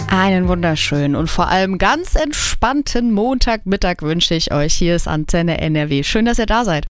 Einen wunderschönen und vor allem ganz entspannten Montagmittag wünsche ich euch. Hier ist Antenne NRW. Schön, dass ihr da seid.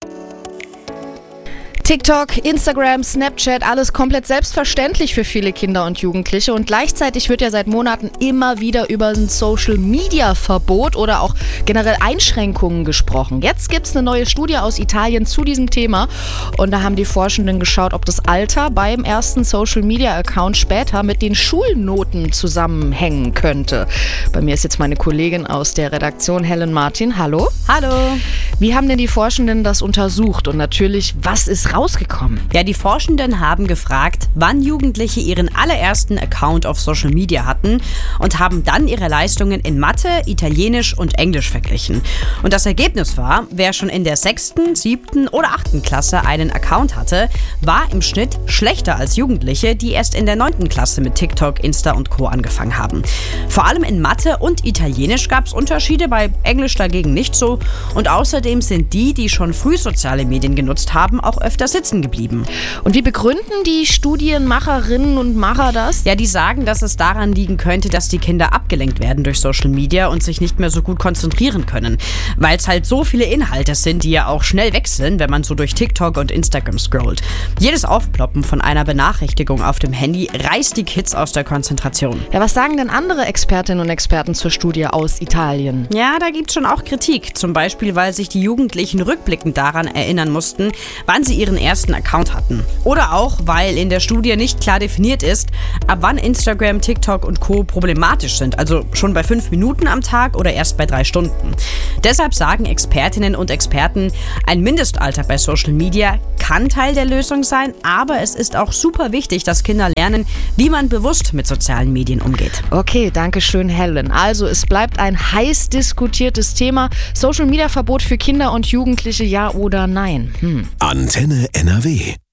TikTok, Instagram, Snapchat, alles komplett selbstverständlich für viele Kinder und Jugendliche. Und gleichzeitig wird ja seit Monaten immer wieder über ein Social-Media-Verbot oder auch generell Einschränkungen gesprochen. Jetzt gibt es eine neue Studie aus Italien zu diesem Thema. Und da haben die Forschenden geschaut, ob das Alter beim ersten Social-Media-Account später mit den Schulnoten zusammenhängen könnte. Bei mir ist jetzt meine Kollegin aus der Redaktion, Helen Martin. Hallo. Hallo. Wie haben denn die Forschenden das untersucht? Und natürlich, was ist rausgekommen? Ja, die Forschenden haben gefragt, wann Jugendliche ihren allerersten Account auf Social Media hatten und haben dann ihre Leistungen in Mathe, Italienisch und Englisch verglichen. Und das Ergebnis war, wer schon in der 6., 7. oder 8. Klasse einen Account hatte, war im Schnitt schlechter als Jugendliche, die erst in der 9. Klasse mit TikTok, Insta und Co. angefangen haben. Vor allem in Mathe und Italienisch gab es Unterschiede, bei Englisch dagegen nicht so. Und außerdem sind die schon früh soziale Medien genutzt haben, auch öfter sitzen geblieben. Und wie begründen die Studienmacherinnen und Macher das? Ja, die sagen, dass es daran liegen könnte, dass die Kinder abgelenkt werden durch Social Media und sich nicht mehr so gut konzentrieren können. Weil es halt so viele Inhalte sind, die ja auch schnell wechseln, wenn man so durch TikTok und Instagram scrollt. Jedes Aufploppen von einer Benachrichtigung auf dem Handy reißt die Kids aus der Konzentration. Ja, was sagen denn andere Expertinnen und Experten zur Studie aus Italien? Ja, da gibt's schon auch Kritik. Zum Beispiel, weil sich die Jugendlichen rückblickend daran erinnern mussten, wann sie ihren ersten Account hatten. Oder auch, weil in der Studie nicht klar definiert ist, ab wann Instagram, TikTok und Co. problematisch sind. Also schon bei 5 Minuten am Tag oder erst bei 3 Stunden. Deshalb sagen Expertinnen und Experten, ein Mindestalter bei Social Media kann Teil der Lösung sein, aber es ist auch super wichtig, dass Kinder lernen, wie man bewusst mit sozialen Medien umgeht. Okay, danke schön, Helen. Also es bleibt ein heiß diskutiertes Thema. Social-Media-Verbot für Kinder und Jugendliche, ja oder nein? Antenne NRW.